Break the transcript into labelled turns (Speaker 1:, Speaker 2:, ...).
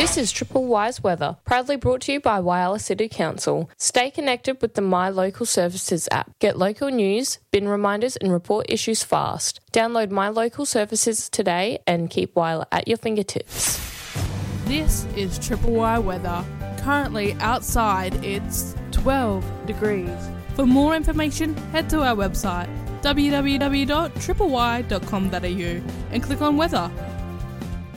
Speaker 1: This is Triple Wise Weather, proudly brought to you by Whyalla City Council. Stay connected with the My Local Services app. Get local news, bin reminders and report issues fast. Download My Local Services today and keep Whyalla at your fingertips.
Speaker 2: This is Triple Y Weather. Currently outside it's 12 degrees. For more information, head to our website www.tripley.com.au and click on weather.